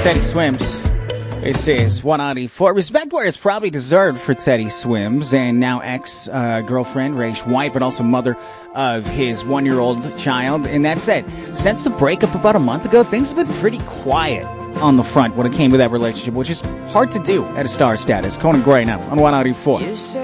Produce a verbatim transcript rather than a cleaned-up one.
Teddy Swims. This is one ninety-four. Respect where it's probably deserved for Teddy Swims and now ex-girlfriend, uh, Raish White, but also mother of his one-year-old child. And that said, since the breakup about a month ago, things have been pretty quiet on the front when it came to that relationship, which is hard to do at a star status. Conan Gray now on one ninety-four.